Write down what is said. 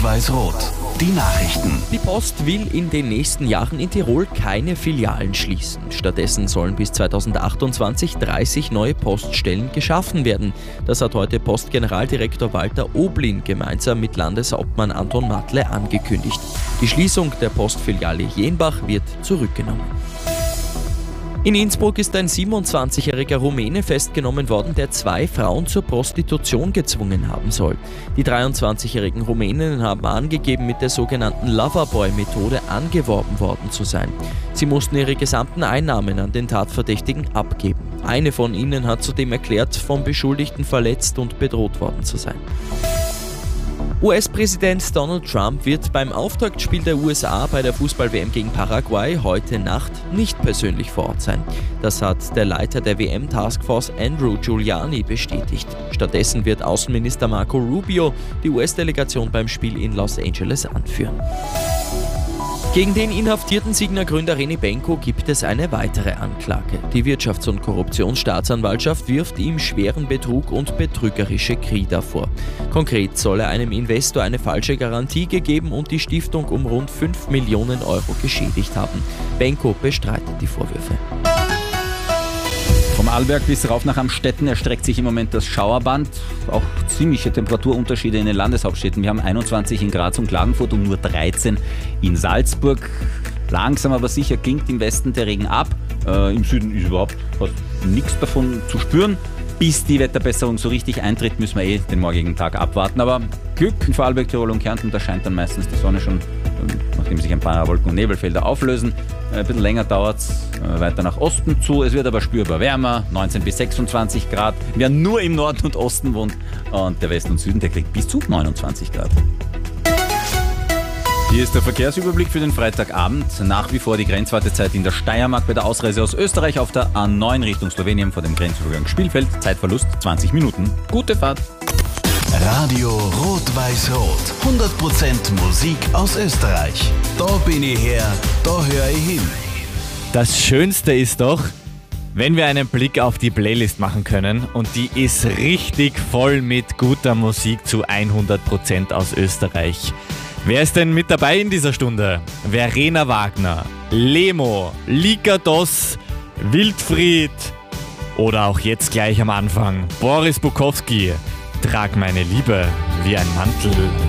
Rot-Weiß-Rot. Die Nachrichten. Die Post will in den nächsten Jahren in Tirol keine Filialen schließen. Stattdessen sollen bis 2028 30 neue Poststellen geschaffen werden. Das hat heute Postgeneraldirektor Walter Oblin gemeinsam mit Landeshauptmann Anton Matle angekündigt. Die Schließung der Postfiliale Jenbach wird zurückgenommen. In Innsbruck ist ein 27-jähriger Rumäne festgenommen worden, der 2 Frauen zur Prostitution gezwungen haben soll. Die 23-jährigen Rumänen haben angegeben, mit der sogenannten Loverboy-Methode angeworben worden zu sein. Sie mussten ihre gesamten Einnahmen an den Tatverdächtigen abgeben. Eine von ihnen hat zudem erklärt, vom Beschuldigten verletzt und bedroht worden zu sein. US-Präsident Donald Trump wird beim Auftaktspiel der USA bei der Fußball-WM gegen Paraguay heute Nacht nicht persönlich vor Ort sein. Das hat der Leiter der WM-Taskforce Andrew Giuliani bestätigt. Stattdessen wird Außenminister Marco Rubio die US-Delegation beim Spiel in Los Angeles anführen. Gegen den inhaftierten Signa Gründer René Benko gibt es eine weitere Anklage. Die Wirtschafts- und Korruptionsstaatsanwaltschaft wirft ihm schweren Betrug und betrügerische Krieder vor. Konkret soll er einem Investor eine falsche Garantie gegeben und die Stiftung um rund 5 Millionen Euro geschädigt haben. Benko bestreitet die Vorwürfe. Vom Arlberg bis rauf nach Amstetten erstreckt sich im Moment das Schauerband. Auch ziemliche Temperaturunterschiede in den Landeshauptstädten. Wir haben 21 in Graz und Klagenfurt und nur 13 in Salzburg. Langsam aber sicher klingt im Westen der Regen ab. Im Süden ist überhaupt fast nichts davon zu spüren. Bis die Wetterbesserung so richtig eintritt, müssen wir den morgigen Tag abwarten. Aber Glück in Vorarlberg, Tirol und Kärnten, da scheint dann meistens die Sonne schon, nachdem sich ein paar Wolken- und Nebelfelder auflösen. Ein bisschen länger dauert es weiter nach Osten zu. Es wird aber spürbar wärmer, 19 bis 26 Grad. Wer nur im Norden und Osten wohnt und der Westen und Süden, der kriegt bis zu 29 Grad. Hier ist der Verkehrsüberblick für den Freitagabend. Nach wie vor die Grenzwartezeit in der Steiermark bei der Ausreise aus Österreich auf der A9 Richtung Slowenien vor dem Grenzübergang Spielfeld. Zeitverlust 20 Minuten. Gute Fahrt. Radio Rot-Weiß-Rot. 100% Musik aus Österreich. Da bin ich her, da höre ich hin. Das Schönste ist doch, wenn wir einen Blick auf die Playlist machen können und die ist richtig voll mit guter Musik zu 100% aus Österreich. Wer ist denn mit dabei in dieser Stunde? Verena Wagner, Lemo, Lika Doss, Wildfried oder auch jetzt gleich am Anfang Boris Bukowski. Trag meine Liebe wie ein Mantel.